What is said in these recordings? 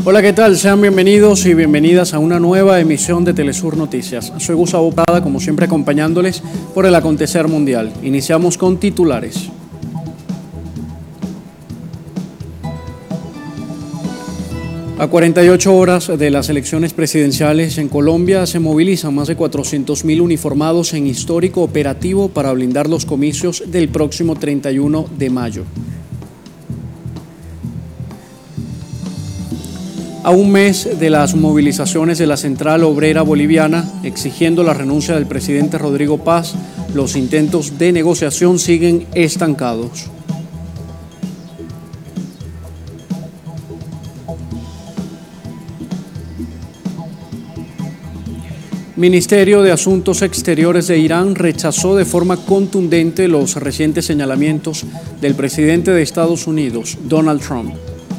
Hola, ¿qué tal? Sean bienvenidos y bienvenidas a una nueva emisión de Telesur Noticias. Soy Gustavo Prada, como siempre acompañándoles por el acontecer mundial. Iniciamos con titulares. A 48 horas de las elecciones presidenciales en Colombia se movilizan más de 400.000 uniformados en histórico operativo para blindar los comicios del próximo 31 de mayo. A un mes de las movilizaciones de la Central Obrera Boliviana exigiendo la renuncia del presidente Rodrigo Paz, los intentos de negociación siguen estancados. Ministerio de Asuntos Exteriores de Irán rechazó de forma contundente los recientes señalamientos del presidente de Estados Unidos, Donald Trump.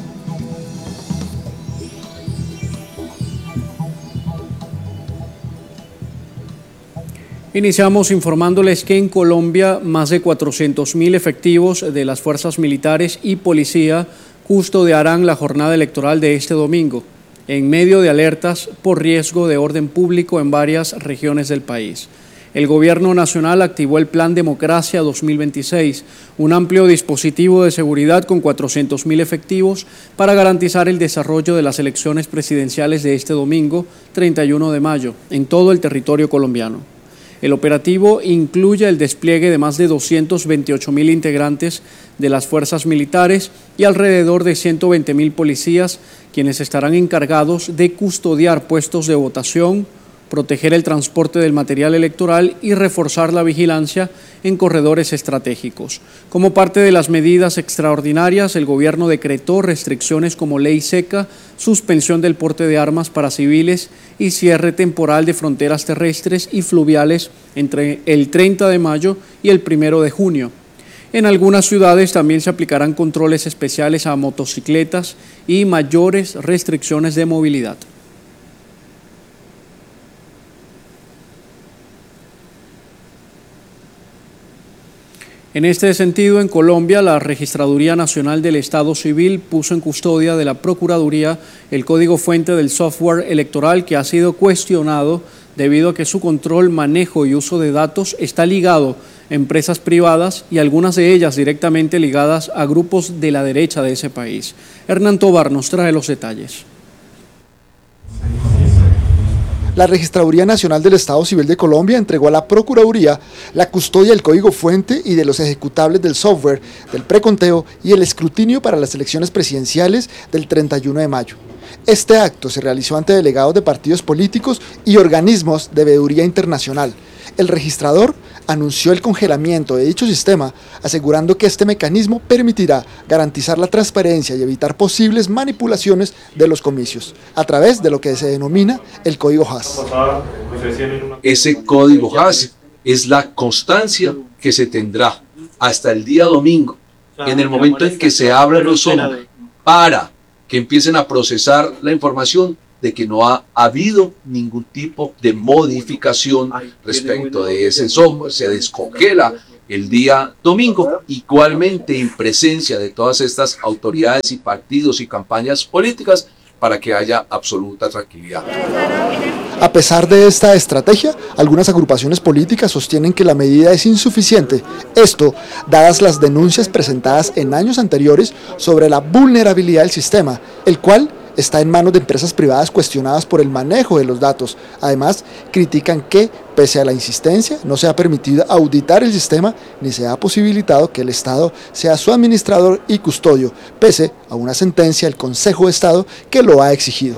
Iniciamos informándoles que en Colombia más de 400.000 efectivos de las fuerzas militares y policía custodiarán la jornada electoral de este domingo, en medio de alertas por riesgo de orden público en varias regiones del país. El Gobierno Nacional activó el Plan Democracia 2026, un amplio dispositivo de seguridad con 400.000 efectivos para garantizar el desarrollo de las elecciones presidenciales de este domingo, 31 de mayo, en todo el territorio colombiano. El operativo incluye el despliegue de más de 228.000 integrantes de las fuerzas militares y alrededor de 120.000 policías, quienes estarán encargados de custodiar puestos de votación, proteger el transporte del material electoral y reforzar la vigilancia en corredores estratégicos. Como parte de las medidas extraordinarias, el gobierno decretó restricciones como ley seca, suspensión del porte de armas para civiles y cierre temporal de fronteras terrestres y fluviales entre el 30 de mayo y el 1 de junio. En algunas ciudades también se aplicarán controles especiales a motocicletas y mayores restricciones de movilidad. En este sentido, en Colombia, la Registraduría Nacional del Estado Civil puso en custodia de la Procuraduría el código fuente del software electoral que ha sido cuestionado debido a que su control, manejo y uso de datos está ligado a empresas privadas y algunas de ellas directamente ligadas a grupos de la derecha de ese país. Hernán Tobar nos trae los detalles. La Registraduría Nacional del Estado Civil de Colombia entregó a la Procuraduría la custodia del código fuente y de los ejecutables del software, del preconteo y el escrutinio para las elecciones presidenciales del 31 de mayo. Este acto se realizó ante delegados de partidos políticos y organismos de veeduría internacional. El registrador anunció el congelamiento de dicho sistema, asegurando que este mecanismo permitirá garantizar la transparencia y evitar posibles manipulaciones de los comicios, a través de lo que se denomina el código Haas. Ese código Haas es la constancia que se tendrá hasta el día domingo, en el momento en que se abra los ojos, para que empiecen a procesar la información de que no ha habido ningún tipo de modificación respecto de ese software. Se descongela el día domingo, igualmente en presencia de todas estas autoridades y partidos y campañas políticas, para que haya absoluta tranquilidad. A pesar de esta estrategia, algunas agrupaciones políticas sostienen que la medida es insuficiente. Esto, dadas las denuncias presentadas en años anteriores sobre la vulnerabilidad del sistema, el cual está en manos de empresas privadas cuestionadas por el manejo de los datos. Además, critican que, pese a la insistencia, no se ha permitido auditar el sistema ni se ha posibilitado que el Estado sea su administrador y custodio, pese a una sentencia del Consejo de Estado que lo ha exigido.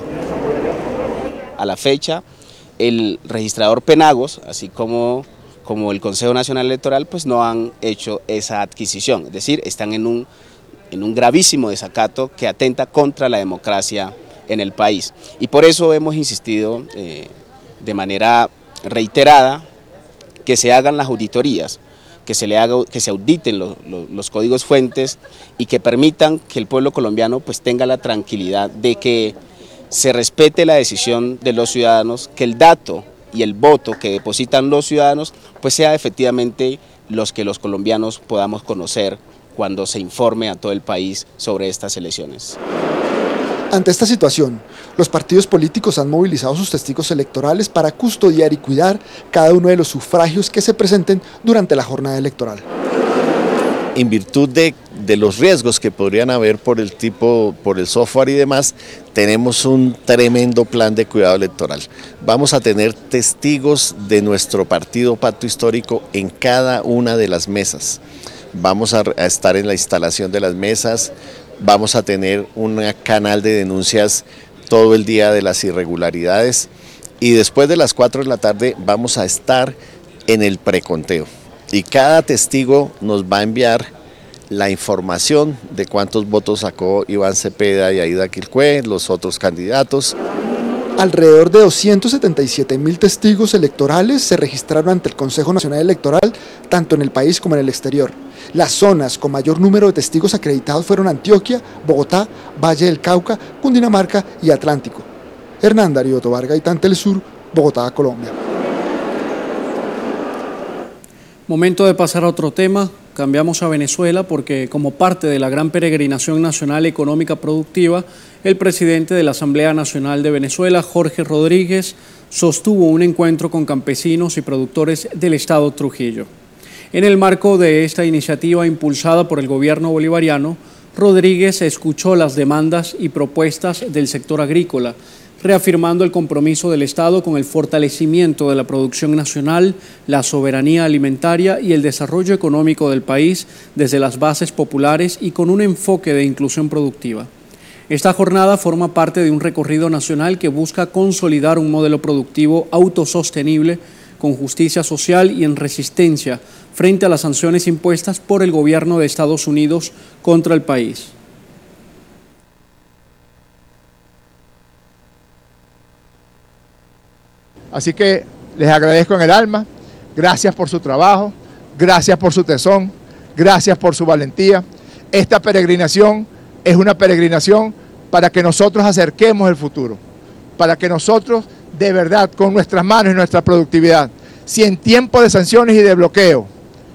A la fecha, el registrador Penagos, así como el Consejo Nacional Electoral, pues no han hecho esa adquisición, es decir, están en un gravísimo desacato que atenta contra la democracia en el país. Y por eso hemos insistido de manera reiterada que se hagan las auditorías, que se auditen los códigos fuentes y que permitan que el pueblo colombiano pues tenga la tranquilidad de que se respete la decisión de los ciudadanos, que el dato y el voto que depositan los ciudadanos pues sea efectivamente los que los colombianos podamos conocer cuando se informe a todo el país sobre estas elecciones. Ante esta situación, los partidos políticos han movilizado sus testigos electorales para custodiar y cuidar cada uno de los sufragios que se presenten durante la jornada electoral. En virtud de los riesgos que podrían haber por el software y demás, tenemos un tremendo plan de cuidado electoral. Vamos a tener testigos de nuestro partido Pacto Histórico en cada una de las mesas. Vamos a estar en la instalación de las mesas, vamos a tener un canal de denuncias todo el día de las irregularidades y después de las 4 de la tarde vamos a estar en el preconteo. Y cada testigo nos va a enviar la información de cuántos votos sacó Iván Cepeda y Aida Quilcue, los otros candidatos. Alrededor de 277.000 testigos electorales se registraron ante el Consejo Nacional Electoral, tanto en el país como en el exterior. Las zonas con mayor número de testigos acreditados fueron Antioquia, Bogotá, Valle del Cauca, Cundinamarca y Atlántico. Hernán Darío Tobar Gaitán, Telesur, Bogotá, Colombia. Momento de pasar a otro tema. Cambiamos a Venezuela porque como parte de la gran peregrinación nacional económica productiva, el presidente de la Asamblea Nacional de Venezuela, Jorge Rodríguez, sostuvo un encuentro con campesinos y productores del estado Trujillo. En el marco de esta iniciativa impulsada por el gobierno bolivariano, Rodríguez escuchó las demandas y propuestas del sector agrícola, reafirmando el compromiso del Estado con el fortalecimiento de la producción nacional, la soberanía alimentaria y el desarrollo económico del país desde las bases populares y con un enfoque de inclusión productiva. Esta jornada forma parte de un recorrido nacional que busca consolidar un modelo productivo autosostenible, con justicia social y en resistencia frente a las sanciones impuestas por el gobierno de Estados Unidos contra el país. Así que les agradezco en el alma, gracias por su trabajo, gracias por su tesón, gracias por su valentía. Esta peregrinación es una peregrinación para que nosotros acerquemos el futuro, para que nosotros de verdad con nuestras manos y nuestra productividad, si en tiempo de sanciones y de bloqueo,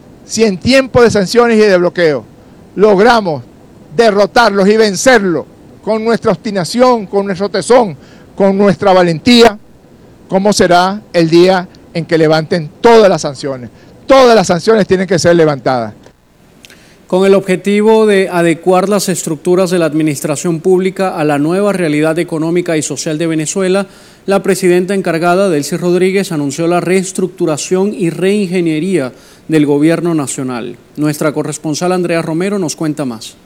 logramos derrotarlos y vencerlos con nuestra obstinación, con nuestro tesón, con nuestra valentía, ¿cómo será el día en que levanten todas las sanciones? Todas las sanciones tienen que ser levantadas. Con el objetivo de adecuar las estructuras de la administración pública a la nueva realidad económica y social de Venezuela, la presidenta encargada, Delcy Rodríguez, anunció la reestructuración y reingeniería del gobierno nacional. Nuestra corresponsal Andrea Romero nos cuenta más.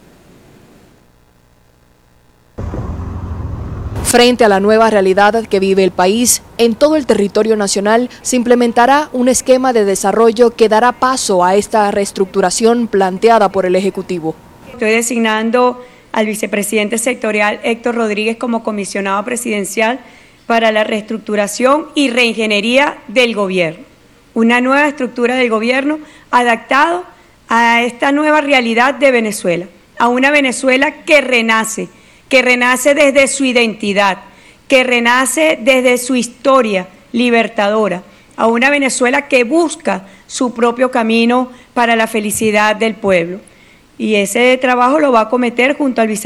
Frente a la nueva realidad que vive el país, en todo el territorio nacional se implementará un esquema de desarrollo que dará paso a esta reestructuración planteada por el Ejecutivo. Estoy designando al vicepresidente sectorial Héctor Rodríguez como comisionado presidencial para la reestructuración y reingeniería del gobierno. Una nueva estructura del gobierno adaptado a esta nueva realidad de Venezuela, a una Venezuela que renace desde su identidad, que renace desde su historia libertadora, a una Venezuela que busca su propio camino para la felicidad del pueblo. Y ese trabajo lo va a acometer junto al vicepresidente